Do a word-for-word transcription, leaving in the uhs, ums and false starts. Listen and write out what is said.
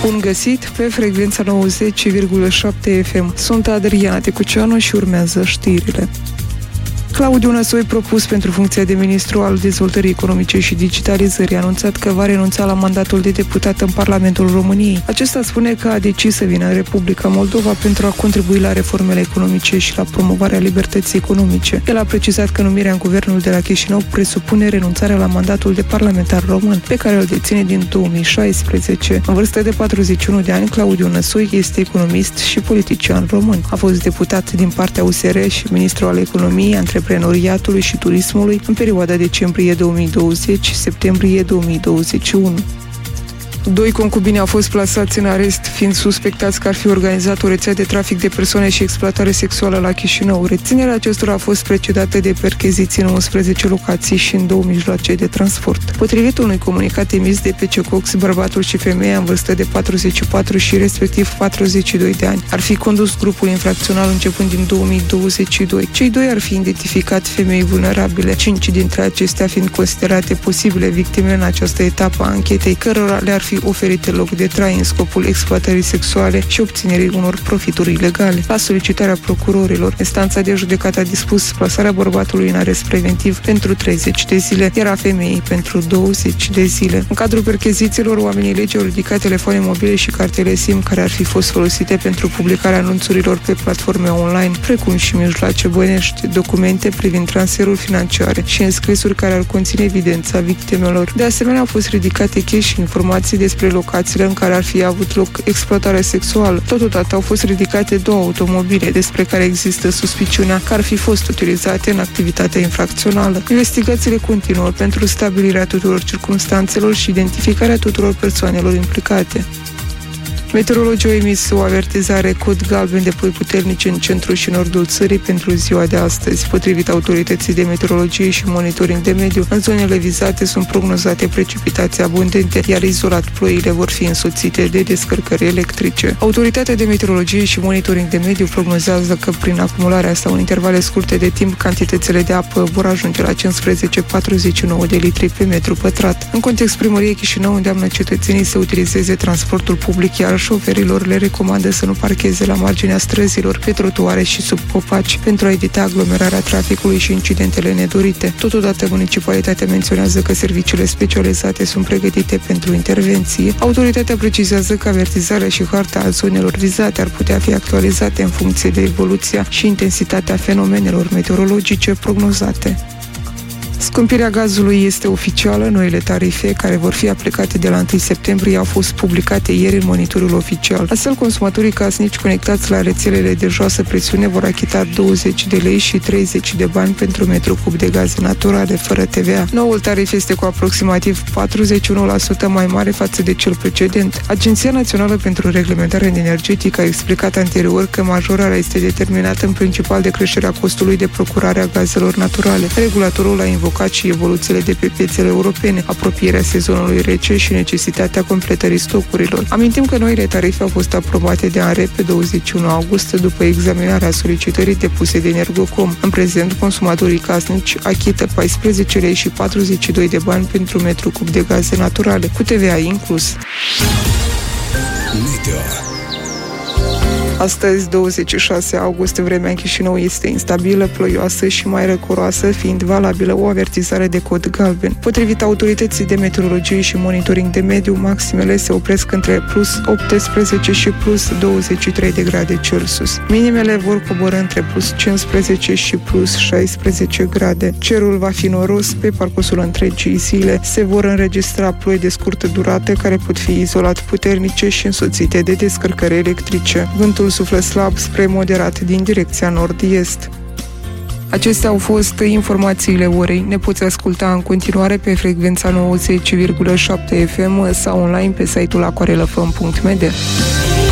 Bun găsit pe frecvența nouăzeci virgulă șapte F M. Sunt Adriana Tecuceanu și urmează știrile. Claudiu Năsoi, propus pentru funcția de ministru al dezvoltării economice și digitalizării, a anunțat că va renunța la mandatul de deputat în Parlamentul României. Acesta spune că a decis să vină în Republica Moldova pentru a contribui la reformele economice și la promovarea libertății economice. El a precizat că numirea în guvernul de la Chișinău presupune renunțarea la mandatul de parlamentar român, pe care îl deține din două mii șaisprezece. În vârstă de patruzeci și unu de ani, Claudiu Năsoi este economist și politician român. A fost deputat din partea U S R și ministru al economiei, antreprenoriatului și turismului în perioada decembrie două mii douăzeci-septembrie două mii douăzeci și unu. Doi concubini au fost plasați în arest, fiind suspectați că ar fi organizat o rețea de trafic de persoane și exploatare sexuală la Chișinău. Reținerea acestora a fost precedată de percheziții în unsprezece locații și în două mijloace de transport. Potrivit unui comunicat emis de P C Cox, bărbatul și femeia în vârstă de patruzeci și patru și respectiv patruzeci și doi de ani ar fi condus grupul infracțional începând din două mii douăzeci și doi. Cei doi ar fi identificat femei vulnerabile, cinci dintre acestea fiind considerate posibile victime în această etapă a anchetei, cărora le-ar fi oferite loc de trai în scopul exploatării sexuale și obținerii unor profituri ilegale. La solicitarea procurorilor, instanța de judecată a dispus plasarea bărbatului în arest preventiv pentru treizeci de zile, iar a femeii pentru douăzeci de zile. În cadrul perchezițiilor, oamenii legii au ridicat telefoane mobile și cartele SIM care ar fi fost folosite pentru publicarea anunțurilor pe platforme online, precum și mijloace bănești, documente privind transferuri financiare și înscrisuri care ar conține evidența victimelor. De asemenea, au fost ridicate cash și informații despre locațiile în care ar fi avut loc exploatarea sexuală. Totodată au fost ridicate două automobile despre care există suspiciunea că ar fi fost utilizate în activitatea infracțională. Investigațiile continuă pentru stabilirea tuturor circumstanțelor și identificarea tuturor persoanelor implicate. Meteorologii au emis o avertizare cod galben de ploi puternice în centrul și nordul țării pentru ziua de astăzi. Potrivit autorității de meteorologie și monitoring de mediu, în zonele vizate sunt prognozate precipitații abundente, iar izolat ploile vor fi însoțite de descărcări electrice. Autoritatea de meteorologie și monitoring de mediu prognozează că prin acumularea sau în intervale scurte de timp, cantitățile de apă vor ajunge la cincisprezece virgulă patruzeci și nouă de litri pe metru pătrat. În context, primăria Chișinău îndeamnă cetățenii să utilizeze transportul public, iar șoferilor le recomandă să nu parcheze la marginea străzilor, pe trotuare și sub copaci, pentru a evita aglomerarea traficului și incidentele nedorite. Totodată, municipalitatea menționează că serviciile specializate sunt pregătite pentru intervenție. Autoritatea precizează că avertizarea și harta a zonelor vizate ar putea fi actualizate în funcție de evoluția și intensitatea fenomenelor meteorologice prognozate. Scumpirea gazului este oficială. Noile tarife, care vor fi aplicate de la întâi septembrie, au fost publicate ieri în monitorul oficial. Astfel, consumatorii casnici conectați la rețelele de joasă presiune vor achita douăzeci de lei și treizeci de bani pentru metru cub de gaze naturale, fără T V A. Noul tarif este cu aproximativ patruzeci și unu la sută mai mare față de cel precedent. Agenția Națională pentru Reglementare Energetică a explicat anterior că majorarea este determinată în principal de creșterea costului de procurare a gazelor naturale. Regulatorul a invocat și evoluțiile de pe piețele europene, apropierea sezonului rece și necesitatea completării stocurilor. Amintim că noile tarife au fost aprobate de ANRE pe douăzeci și unu august după examinarea solicitării depuse de Energocom. În prezent, consumatorii casnici achită paisprezece lei și patruzeci și doi de bani pentru metru cub de gaze naturale, cu T V A inclus. Meteo. Astăzi, douăzeci și șase august, vremea în Chișinău este instabilă, ploioasă și mai răcoroasă, fiind valabilă o avertizare de cod galben. Potrivit autorității de meteorologie și monitoring de mediu, maximele se opresc între plus optsprezece și plus douăzeci și trei de grade Celsius. Minimele vor coborî între plus cincisprezece și plus șaisprezece grade. Cerul va fi noros pe parcursul întregii zile. Se vor înregistra ploi de scurtă durată, care pot fi izolat puternice și însoțite de descărcări electrice. Vântul suflă slab spre moderat din direcția nord-est. Acestea au fost informațiile orei. Ne poți asculta în continuare pe frecvența nouăzeci virgulă șapte F M sau online pe site-ul aquarelafm punct m d.